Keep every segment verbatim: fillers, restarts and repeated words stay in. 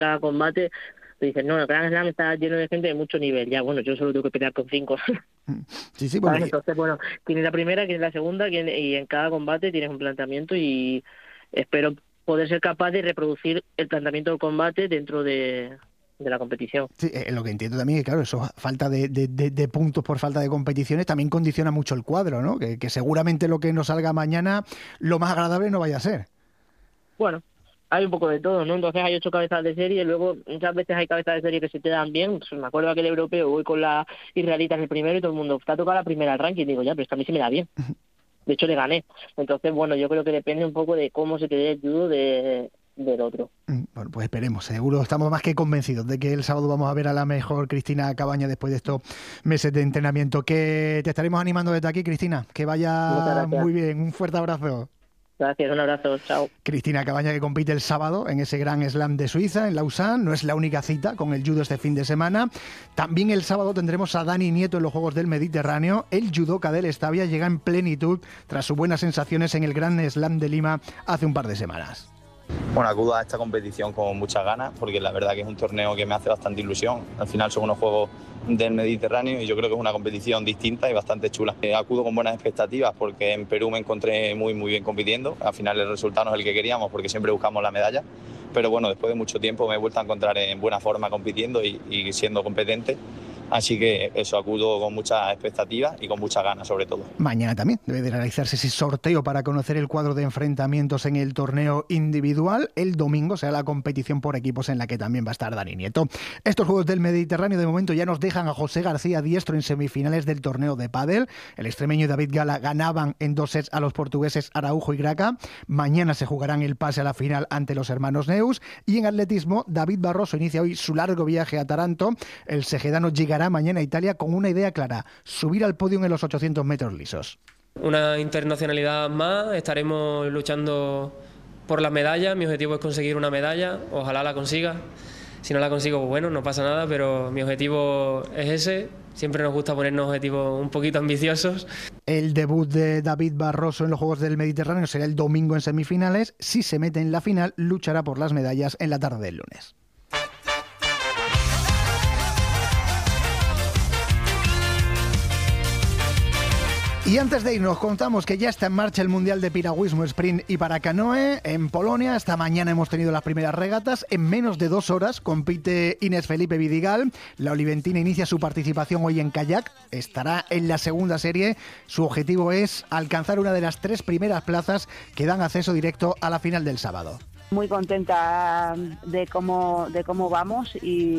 cada combate, tú dices, no, el Grand Slam está lleno de gente de mucho nivel, ya, bueno, yo solo tengo que pelear con cinco. Sí, sí, bueno, Entonces, bueno, tienes la primera, tienes la segunda, y en cada combate tienes un planteamiento y espero poder ser capaz de reproducir el planteamiento del combate dentro de, de la competición. Sí, eh, lo que entiendo también es que, claro, eso, falta de, de, de, de puntos por falta de competiciones también condiciona mucho el cuadro, ¿no? Que, que seguramente lo que nos salga mañana, lo más agradable no vaya a ser. Bueno, hay un poco de todo, ¿no? Entonces hay ocho cabezas de serie, y luego muchas veces hay cabezas de serie que se te dan bien. Pues me acuerdo aquel europeo, voy con la israelita en el primero y todo el mundo, te ha tocado la primera al ranking, y digo, ya, pero es que a mí se me da bien. De hecho, le gané. Entonces, bueno, yo creo que depende un poco de cómo se te dé el judo de... del otro. Bueno, pues esperemos, seguro estamos más que convencidos de que el sábado vamos a ver a la mejor Cristina Cabaña después de estos meses de entrenamiento. Que te estaremos animando desde aquí, Cristina, que vaya muy bien, un fuerte abrazo. Gracias, un abrazo, chao. Cristina Cabaña, que compite el sábado en ese Gran Slam de Suiza, en Lausanne. No es la única cita con el judo este fin de semana. También el sábado tendremos a Dani Nieto en los Juegos del Mediterráneo. El judoka del Estavia llega en plenitud tras sus buenas sensaciones en el Gran Slam de Lima hace un par de semanas. Bueno, acudo a esta competición con muchas ganas, porque la verdad que es un torneo que me hace bastante ilusión. Al final son unos Juegos del Mediterráneo y yo creo que es una competición distinta y bastante chula. Eh, acudo con buenas expectativas porque en Perú me encontré muy muy bien compitiendo. Al final el resultado no es el que queríamos porque siempre buscamos la medalla, pero bueno, después de mucho tiempo me he vuelto a encontrar en buena forma compitiendo y, y siendo competente. Así que eso, acudo con muchas expectativas y con muchas ganas sobre todo. Mañana también debe de realizarse ese sorteo para conocer el cuadro de enfrentamientos en el torneo individual. El domingo será la competición por equipos en la que también va a estar Dani Nieto. Estos Juegos del Mediterráneo de momento ya nos dejan a José García diestro en semifinales del torneo de pádel. El extremeño y David Gala ganaban en dos sets a los portugueses Araujo y Graca. Mañana se jugarán el pase a la final ante los hermanos Neus. Y en atletismo, David Barroso inicia hoy su largo viaje a Taranto. El segedano llegará mañana a Italia con una idea clara: subir al podio en los ochocientos metros lisos. Una internacionalidad más, estaremos luchando por las medallas. Mi objetivo es conseguir una medalla, ojalá la consiga. Si no la consigo, pues bueno, no pasa nada, pero mi objetivo es ese. Siempre nos gusta ponernos objetivos un poquito ambiciosos. El debut de David Barroso en los Juegos del Mediterráneo será el domingo en semifinales. Si se mete en la final, luchará por las medallas en la tarde del lunes. Y antes de irnos, contamos que ya está en marcha el Mundial de Piragüismo Sprint y para canoe en Polonia. Esta mañana hemos tenido las primeras regatas. En menos de dos horas compite Inés Felipe Vidigal. La oliventina inicia su participación hoy en kayak. Estará en la segunda serie. Su objetivo es alcanzar una de las tres primeras plazas que dan acceso directo a la final del sábado. Muy contenta de cómo, de cómo vamos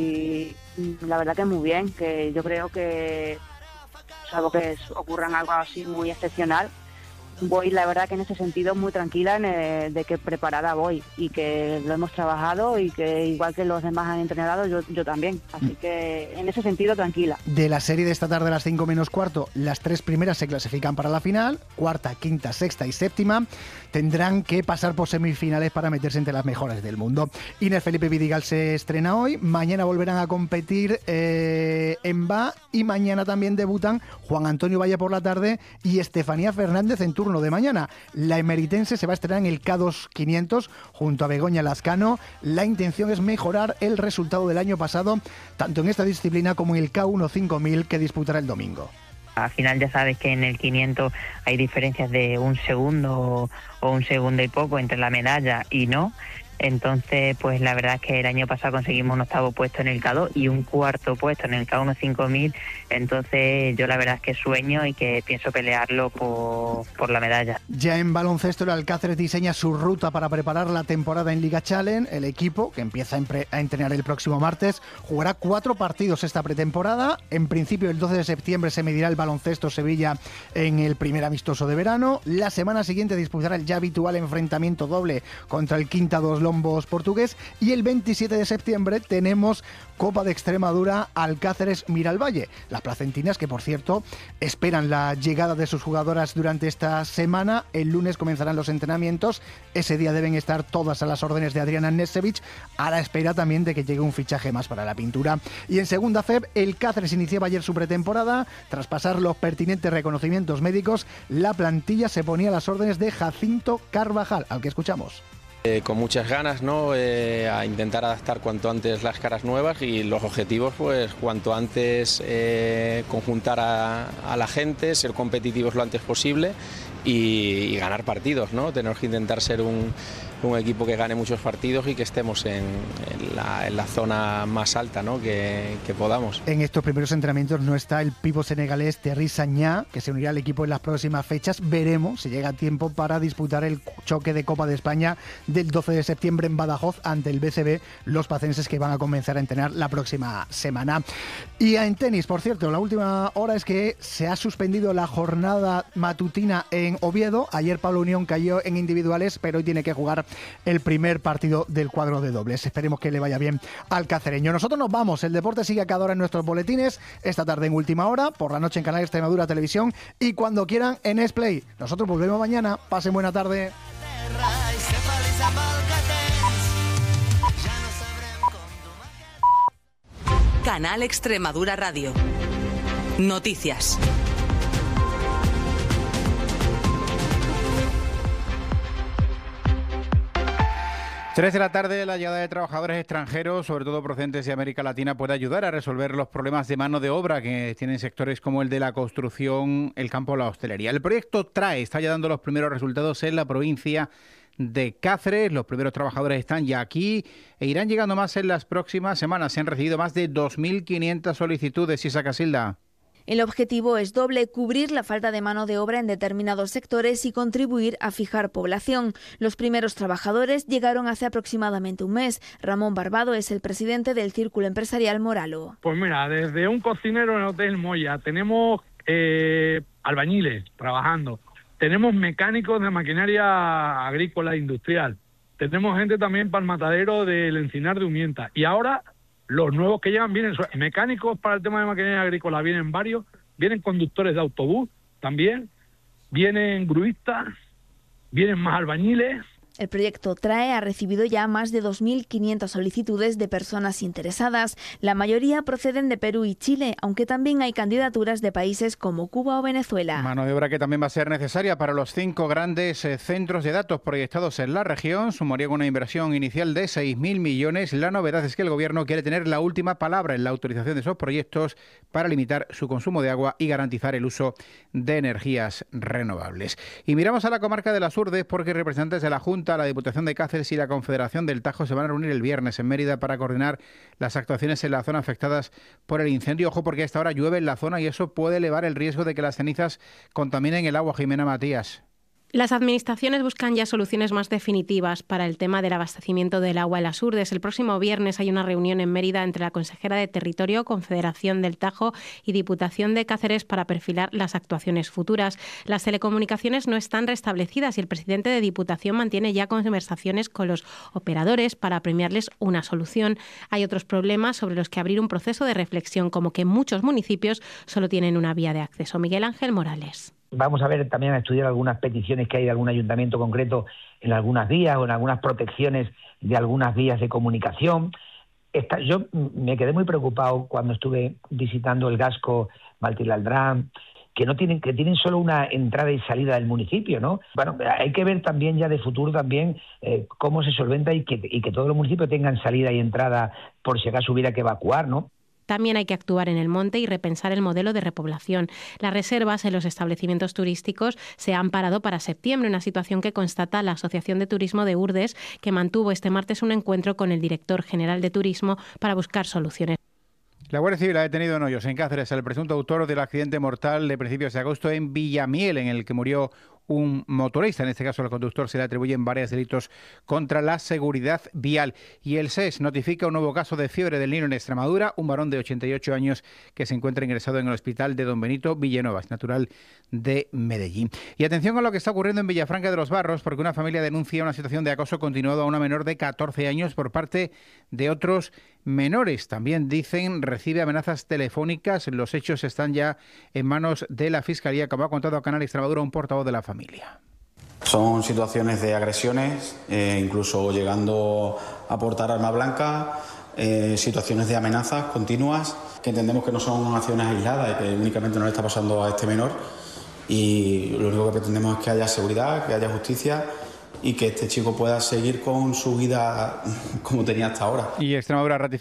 y la verdad que muy bien, que yo creo que salvo que ocurran algo así muy excepcional, voy la verdad que en ese sentido muy tranquila en el, de que preparada voy y que lo hemos trabajado y que igual que los demás han entrenado, yo, yo también, así que en ese sentido tranquila. De la serie de esta tarde a las cinco menos cuarto, las tres primeras se clasifican para la final, cuarta, quinta, sexta y séptima tendrán que pasar por semifinales para meterse entre las mejores del mundo. Inés Felipe Vidigal se estrena hoy, mañana volverán a competir eh, en B A y mañana también debutan Juan Antonio Valle por la tarde y Estefanía Fernández en turno de mañana. La emeritense se va a estrenar en el K dos quinientos junto a Begoña Lazcano. La intención es mejorar el resultado del año pasado, tanto en esta disciplina como en el K uno cinco mil que disputará el domingo. Al final ya sabes que en el quinientos hay diferencias de un segundo o un segundo y poco entre la medalla y no. Entonces, pues la verdad es que el año pasado conseguimos un octavo puesto en el K dos y un cuarto puesto en el K uno cinco mil. Entonces, yo la verdad es que sueño y que pienso pelearlo por, por la medalla. Ya en baloncesto, el Alcáceres diseña su ruta para preparar la temporada en Liga Challenge. El equipo, que empieza a entrenar el próximo martes, jugará cuatro partidos esta pretemporada. En principio, el doce de septiembre se medirá el baloncesto Sevilla en el primer amistoso de verano. La semana siguiente disputará el ya habitual enfrentamiento doble contra el Quinta dos Lombos portugués y el veintisiete de septiembre tenemos Copa de Extremadura Alcáceres Miralvalle. Las placentinas, que por cierto esperan la llegada de sus jugadoras durante esta semana. El lunes comenzarán los entrenamientos. Ese día deben estar todas a las órdenes de Adriana Nesevich, a la espera también de que llegue un fichaje más para la pintura. Y en segunda F E B, el Cáceres iniciaba ayer su pretemporada. Tras pasar los pertinentes reconocimientos médicos, la plantilla se ponía a las órdenes de Jacinto Carvajal, al que escuchamos. Eh, con muchas ganas, ¿no? Eh, a intentar adaptar cuanto antes las caras nuevas y los objetivos, pues cuanto antes eh, conjuntar a, a la gente, ser competitivos lo antes posible y, y ganar partidos, ¿no? Tenemos que intentar ser un, un equipo que gane muchos partidos y que estemos en, en, la, en la zona más alta, ¿no? que, que podamos. En estos primeros entrenamientos no está el pívot senegalés Terry Sagna, que se unirá al equipo en las próximas fechas. Veremos si llega a tiempo para disputar el choque de Copa de España del doce de septiembre en Badajoz ante el B C B, los pacenses, que van a comenzar a entrenar la próxima semana. Y en tenis, por cierto, la última hora es que se ha suspendido la jornada matutina en Oviedo. Ayer Pablo Unión cayó en individuales, pero hoy tiene que jugar el primer partido del cuadro de dobles. Esperemos que le vaya bien al cacereño. Nosotros nos vamos. El deporte sigue a cada hora en nuestros boletines. Esta tarde en Última Hora, por la noche en Canal Extremadura Televisión y cuando quieran en S-Play. Nosotros volvemos mañana. Pasen buena tarde. Canal Extremadura Radio. Noticias. Tres de la tarde, la llegada de trabajadores extranjeros, sobre todo procedentes de América Latina, puede ayudar a resolver los problemas de mano de obra que tienen sectores como el de la construcción, el campo o la hostelería. El proyecto TRAE está ya dando los primeros resultados en la provincia de Cáceres. Los primeros trabajadores están ya aquí e irán llegando más en las próximas semanas. Se han recibido más de dos mil quinientas solicitudes. Isa Casilda. El objetivo es doble: cubrir la falta de mano de obra en determinados sectores y contribuir a fijar población. Los primeros trabajadores llegaron hace aproximadamente un mes. Ramón Barbado es el presidente del Círculo Empresarial Moralo. Pues mira, desde un cocinero en el Hotel Moya, tenemos eh, albañiles trabajando, tenemos mecánicos de maquinaria agrícola e industrial, tenemos gente también para el matadero del Encinar de Umienta, y ahora los nuevos que llegan vienen mecánicos para el tema de maquinaria agrícola, vienen varios, vienen conductores de autobús también, vienen gruistas, vienen más albañiles. El proyecto TRAE ha recibido ya más de dos mil quinientas solicitudes de personas interesadas. La mayoría proceden de Perú y Chile, aunque también hay candidaturas de países como Cuba o Venezuela. Mano de obra que también va a ser necesaria para los cinco grandes eh, centros de datos proyectados en la región. Sumaría una inversión inicial de seis mil millones. La novedad es que el Gobierno quiere tener la última palabra en la autorización de esos proyectos para limitar su consumo de agua y garantizar el uso de energías renovables. Y miramos a la comarca de las Urdes, porque representantes de la Junta, la Diputación de Cáceres y la Confederación del Tajo se van a reunir el viernes en Mérida para coordinar las actuaciones en la zona afectadas por el incendio. Ojo, porque a esta hora llueve en la zona y eso puede elevar el riesgo de que las cenizas contaminen el agua. Jimena Matías. Las administraciones buscan ya soluciones más definitivas para el tema del abastecimiento del agua en las Urdes. El próximo viernes hay una reunión en Mérida entre la consejera de Territorio, Confederación del Tajo y Diputación de Cáceres para perfilar las actuaciones futuras. Las telecomunicaciones no están restablecidas y el presidente de Diputación mantiene ya conversaciones con los operadores para premiarles una solución. Hay otros problemas sobre los que abrir un proceso de reflexión, como que muchos municipios solo tienen una vía de acceso. Miguel Ángel Morales. Vamos a ver también a estudiar algunas peticiones que hay de algún ayuntamiento concreto en algunas vías o en algunas protecciones de algunas vías de comunicación. Esta, yo me quedé muy preocupado cuando estuve visitando el Gasco Maltilaldrán, que no tienen, que tienen solo una entrada y salida del municipio, ¿no? Bueno, hay que ver también ya de futuro también eh, cómo se solventa y que, y que todos los municipios tengan salida y entrada por si acaso hubiera que evacuar, ¿no? También hay que actuar en el monte y repensar el modelo de repoblación. Las reservas en los establecimientos turísticos se han parado para septiembre, una situación que constata la Asociación de Turismo de Urdes, que mantuvo este martes un encuentro con el director general de Turismo para buscar soluciones. La Guardia Civil ha detenido en Hoyos, en Cáceres, al presunto autor del accidente mortal de principios de agosto en Villamiel, en el que murió un motorista. En este caso, al conductor se le atribuyen varios delitos contra la seguridad vial. Y el S E S notifica un nuevo caso de fiebre del Nilo en Extremadura, un varón de ochenta y ocho años que se encuentra ingresado en el hospital de Don Benito Villanueva, es natural de Medellín. Y atención a lo que está ocurriendo en Villafranca de los Barros, porque una familia denuncia una situación de acoso continuado a una menor de catorce años por parte de otros menores. También dicen recibe amenazas telefónicas. Los hechos están ya en manos de la Fiscalía, como ha contado a Canal Extremadura un portavoz de la familia. Son situaciones de agresiones, eh, incluso llegando a portar arma blanca, eh, situaciones de amenazas continuas, que entendemos que no son acciones aisladas y que únicamente no le está pasando a este menor. Y lo único que pretendemos es que haya seguridad, que haya justicia y que este chico pueda seguir con su vida como tenía hasta ahora. Y Extremadura ratifica